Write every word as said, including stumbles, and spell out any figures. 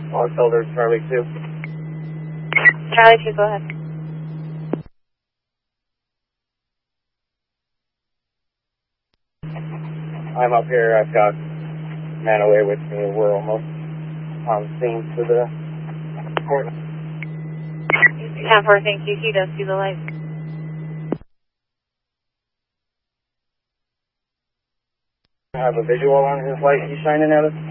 On Felder, Charlie two. Charlie two, go ahead. I'm up here. I've got man away with me. We're almost on scene to the court. ten four, thank you. He does see the light. I have a visual on his light he's shining at us.